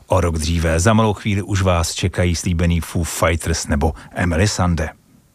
o rok dříve. Za malou chvíli už vás čekají slíbený Foo Fighters nebo Emily Sandé.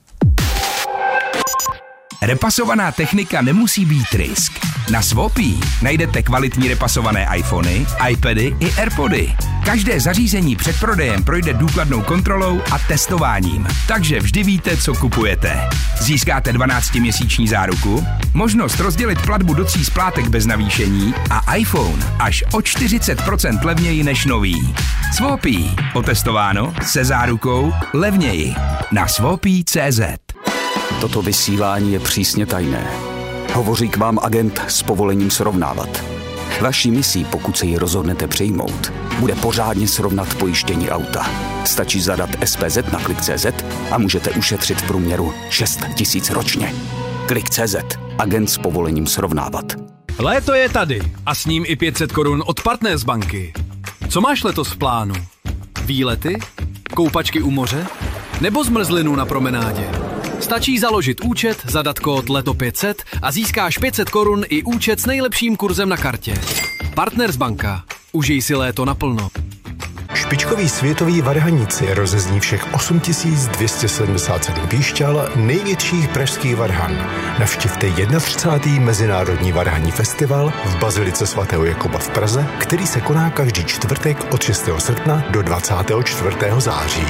Repasovaná technika nemusí být risk. Na Swapy najdete kvalitní repasované iPhony, iPady i AirPody. Každé zařízení před prodejem projde důkladnou kontrolou a testováním, takže vždy víte, co kupujete. Získáte 12měsíční záruku, možnost rozdělit platbu do 3 splátek bez navýšení a iPhone až o 40% levněji než nový. Swapy. Otestováno, se zárukou, levněji. Na swapy.cz. Toto vysílání je přísně tajné. Hovoří k vám agent s povolením srovnávat. Vaší misí, pokud se ji rozhodnete přijmout, bude pořádně srovnat pojištění auta. Stačí zadat SPZ na Klik.cz a můžete ušetřit v průměru 6 000 ročně. Klik.cz. Agent s povolením srovnávat. Léto je tady a s ním i 500 korun od Partners banky. Co máš letos v plánu? Výlety? Koupačky u moře? Nebo zmrzlinu na promenádě? Stačí založit účet, zadat kód LETO500 a získáš 500 korun i účet s nejlepším kurzem na kartě. Partners banka. Užij si léto naplno. Špičkoví světoví varhaníci rozezní všech 8277 píšťal největších pražských varhan. Navštivte 31. Mezinárodní varhanní festival v Bazilice svatého Jakuba v Praze, který se koná každý čtvrtek od 6. srpna do 24. září.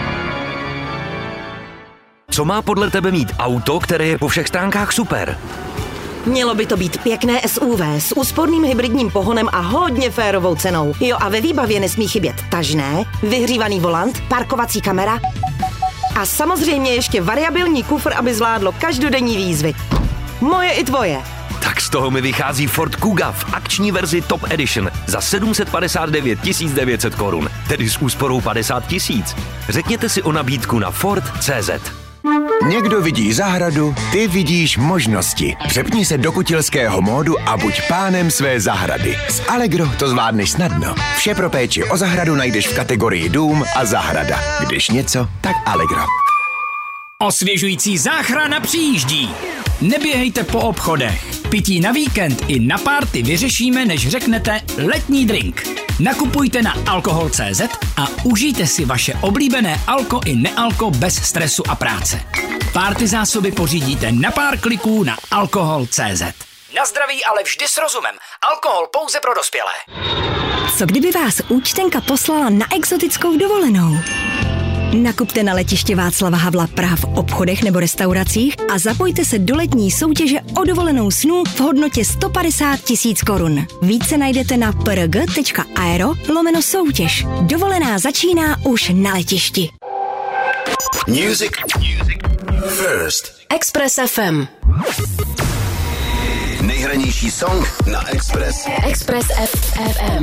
Co má podle tebe mít auto, které je po všech stránkách super? Mělo by to být pěkné SUV s úsporným hybridním pohonem a hodně férovou cenou. Jo, a ve výbavě nesmí chybět tažné, vyhřívaný volant, parkovací kamera a samozřejmě ještě variabilní kufr, aby zvládlo každodenní výzvy. Moje i tvoje. Tak z toho mi vychází Ford Kuga v akční verzi Top Edition za 759 900 korun, tedy s úsporou 50 000. Řekněte si o nabídku na Ford.cz. Někdo vidí zahradu, ty vidíš možnosti. Přepni se do kutilského módu a buď pánem své zahrady. S Allegro to zvládneš snadno. Vše pro péči o zahradu najdeš v kategorii dům a zahrada. Když něco, tak Allegro. Osvěžující záchrana přijíždí. Neběhejte po obchodech. Pití na víkend i na párty vyřešíme, než řeknete letní drink. Nakupujte na alkohol.cz a užijte si vaše oblíbené alko i nealko bez stresu a práce. Párty zásoby pořídíte na pár kliků na alkohol.cz. Na zdraví, ale vždy s rozumem. Alkohol pouze pro dospělé. Co kdyby vás účtenka poslala na exotickou dovolenou? Nakupte na letiště Václava Havla Praha v obchodech nebo restauracích a zapojte se do letní soutěže o dovolenou snů v hodnotě 150 000 korun. Více najdete na prg.aero/soutěž. Dovolená začíná už na letišti. Music first. Express FM. Nejhranější song na Express. Express FM.